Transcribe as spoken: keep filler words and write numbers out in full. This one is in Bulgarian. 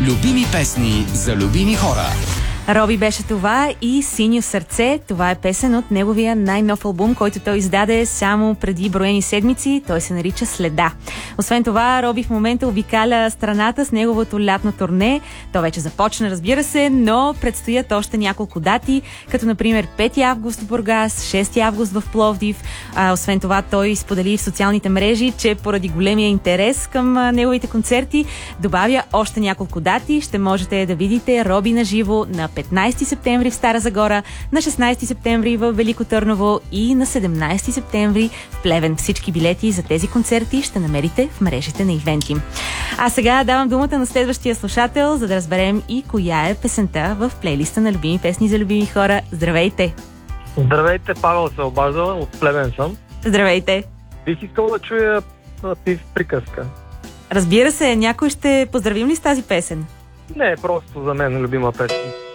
Любими песни за любими хора. Роби беше това и Синьо сърце. Това е песен от неговия най-нов албум, който той издаде само преди броени седмици. Той се нарича Следа. Освен това, Роби в момента обикаля страната с неговото лятно турне. То вече започна, разбира се, но предстоят още няколко дати, като например пети август в Бургас, шести август в Пловдив. А, освен това, той сподели в социалните мрежи, че поради големия интерес към а, неговите концерти добавя още няколко дати. Ще можете да видите Роби на живо на петнайсети септември в Стара Загора, на шестнайсети септември в Велико Търново и на седемнайсети септември в Плевен. Всички билети за тези концерти ще намерите в мрежите на Ивенти. А сега давам думата на следващия слушател, за да разберем и коя е песента в плейлиста на любими песни за любими хора. Здравейте! Здравейте, Павел се обажда, от Плевен съм. Здравейте! Бих искал да чуя пив приказка. Разбира се, някой ще поздравим ли с тази песен? Не, просто за мен любима песен.